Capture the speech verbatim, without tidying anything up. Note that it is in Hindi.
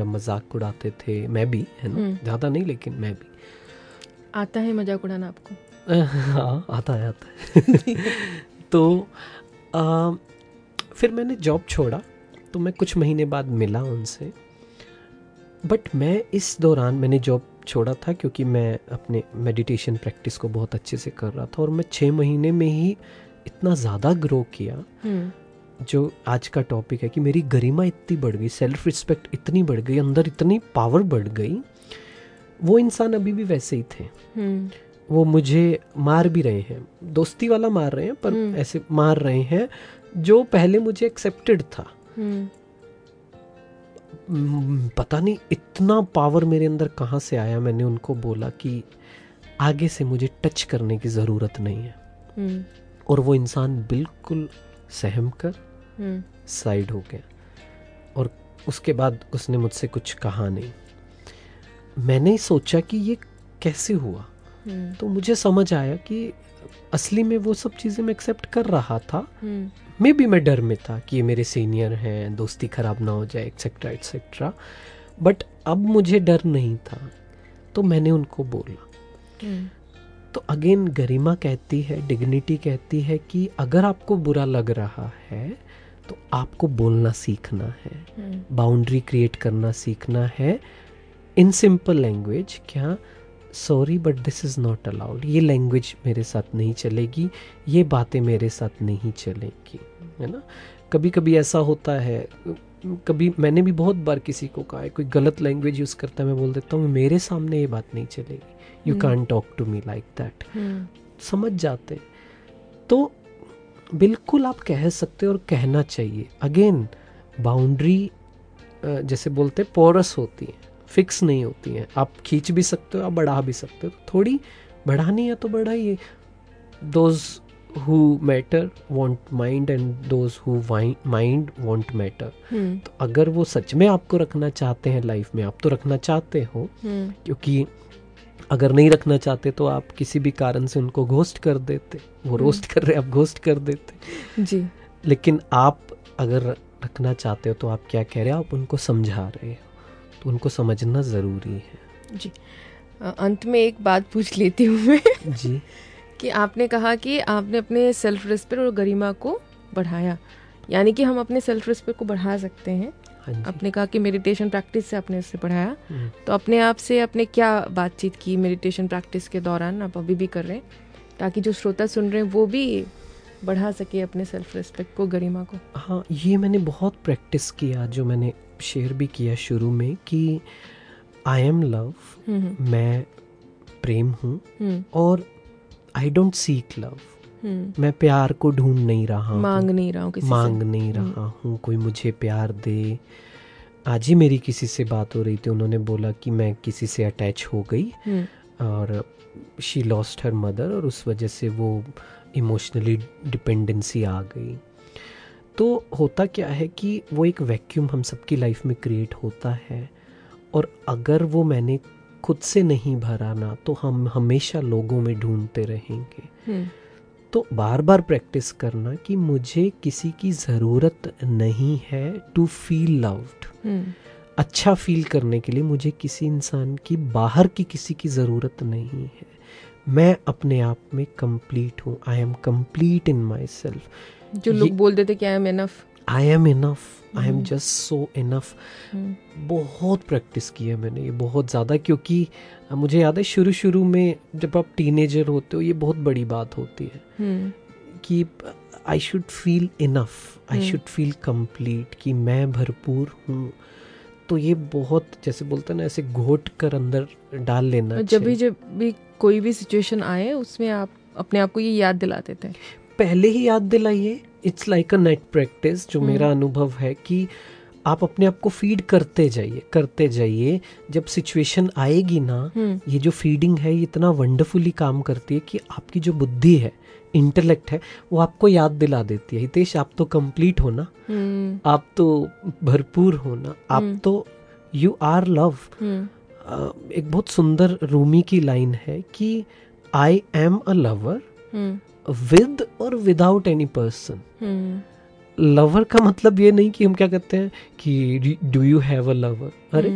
मतलब मजाक उड़ाते थे, मैं भी, है ना, ज़्यादा नहीं लेकिन मैं भी। आता है मजाक उड़ाना आपको? हाँ आता है आता है तो आ, फिर मैंने जॉब छोड़ा, तो मैं कुछ महीने बाद मिला उनसे। बट मैं इस दौरान, मैंने जॉब छोड़ा था क्योंकि मैं अपने मेडिटेशन प्रैक्टिस को बहुत अच्छे से कर रहा था, और मैं छः महीने में ही इतना ज़्यादा ग्रो किया, जो आज का टॉपिक है कि मेरी गरिमा इतनी बढ़ गई, सेल्फ रिस्पेक्ट इतनी बढ़ गई, अंदर इतनी पावर बढ़ गई। वो इंसान अभी भी वैसे ही थे, वो मुझे मार भी रहे हैं, दोस्ती वाला मार रहे हैं, पर ऐसे मार रहे हैं जो पहले मुझे एक्सेप्टेड था। पता नहीं इतना पावर मेरे अंदर कहाँ से आया। मैंने उनको बोला कि आगे से मुझे टच करने की ज़रूरत नहीं है, और वो इंसान बिल्कुल सहम कर साइड हो गया, और उसके बाद उसने मुझसे कुछ कहा नहीं। मैंने सोचा कि ये कैसे हुआ, तो मुझे समझ आया कि असली में वो सब चीज़ें मैं एक्सेप्ट कर रहा था। मे भी मैं डर में था कि ये मेरे सीनियर हैं, दोस्ती ख़राब ना हो जाए, एक्सेट्रा एक्सेट्रा। बट अब मुझे डर नहीं था, तो मैंने उनको बोला। तो अगेन गरिमा कहती है, डिग्निटी कहती है कि अगर आपको बुरा लग रहा है तो आपको बोलना सीखना है, बाउंड्री क्रिएट करना सीखना है इन सिंपल लैंग्वेज। क्या, sorry but this is not allowed, ये लैंग्वेज मेरे साथ नहीं चलेगी, ये बातें मेरे साथ नहीं चलेगी, है ना। कभी कभी ऐसा होता है, कभी मैंने भी बहुत बार किसी को कहा है, कोई गलत लैंग्वेज यूज़ करता है, मैं बोल देता हूँ मेरे सामने ये बात नहीं चलेगी, you can't talk to me like that. समझ जाते। तो बिल्कुल आप कह सकते हो और कहना चाहिए। अगेन बाउंड्री जैसे बोलते पोरस होती है, फिक्स नहीं होती हैं। आप खींच भी सकते हो, आप बढ़ा भी सकते हो। थोड़ी बढ़ानी है तो बढ़ाइए। Those who matter want mind and those who mind won't matter. तो अगर वो सच में आपको रखना चाहते हैं लाइफ में, आप तो रखना चाहते हो, क्योंकि अगर नहीं रखना चाहते तो आप किसी भी कारण से उनको घोस्ट कर देते। वो रोस्ट कर रहे, आप घोस्ट कर देते जी। लेकिन आप अगर रखना चाहते हो तो आप क्या कह रहे हो, आप उनको समझा रहे हो, तो उनको समझना ज़रूरी है। जी। अंत में एक बात पूछ लेती हूँ मैं जी कि आपने कहा कि आपने अपने सेल्फ रिस्पेक्ट और गरिमा को बढ़ाया, यानी कि हम अपने सेल्फ रिस्पेक्ट को बढ़ा सकते हैं। आपने कहा कि मेडिटेशन प्रैक्टिस से आपने इससे बढ़ाया, तो अपने आप से आपने क्या बातचीत की मेडिटेशन प्रैक्टिस के दौरान, आप अभी भी कर रहे हैं, ताकि जो श्रोता सुन रहे हैं वो भी बढ़ा सके अपने सेल्फ रिस्पेक्ट को, गरिमा को? हाँ, ये मैंने बहुत प्रैक्टिस किया, जो मैंने शेयर भी किया शुरू में कि आई एम लव, मैं प्रेम हूँ, और आई डोंट सीक लव, मैं प्यार को ढूंढ नहीं रहा हूँ, मांग नहीं रहा हूँ किसी मांग से। नहीं रहा हूँ कोई मुझे प्यार दे। आज ही मेरी किसी से बात हो रही थी, उन्होंने बोला कि मैं किसी से अटैच हो गई और शी लॉस्ट हर मदर, और उस वजह से वो इमोशनली डिपेंडेंसी आ गई। तो होता क्या है कि वो एक वैक्यूम हम सबकी लाइफ में क्रिएट होता है, और अगर वो मैंने खुद से नहीं भरा ना, तो हम हमेशा लोगों में ढूंढते रहेंगे। तो बार बार प्रैक्टिस करना कि मुझे किसी की ज़रूरत नहीं है टू फील लव्ड। अच्छा फील करने के लिए मुझे किसी इंसान की, बाहर की किसी की ज़रूरत नहीं है। मैं अपने आप में कंप्लीट हूँ, I am complete in my self. जो लोग बोल देते कि I am enough, I am enough, I am just so enough. बहुत प्रैक्टिस की है मैंने ये, बहुत ज़्यादा, क्योंकि मुझे याद है शुरू शुरू में जब आप टीनेजर होते हो ये बहुत बड़ी बात होती है कि I should feel enough, I should feel complete, कि मैं भरपूर हूँ। तो ये बहुत, जैसे बोलते हैं ना, ऐसे घोट कर अंदर डाल लेना। जब भी जब भी कोई भी सिचुएशन आए उसमें आप अपने आप को ये याद दिलाते थे, पहले ही याद दिलाइए। It's like a net practice, जो मेरा अनुभव है कि आप अपने आप को फीड करते जाइए करते जाइए। जब सिचुएशन आएगी ना, ये जो फीडिंग है ये इतना वंडरफुली काम करती है कि आपकी जो बुद्धि है, इंटेलेक्ट है, वो आपको याद दिला देती है, हितेश आप तो कंप्लीट हो ना, आप तो भरपूर हो ना, आप तो यू आर लव। एक बहुत सुंदर रूमी की लाइन है कि I am a lover with और विदाउट एनी पर्सन। लवर का मतलब ये नहीं कि हम क्या कहते हैं कि do you have a lover, अरे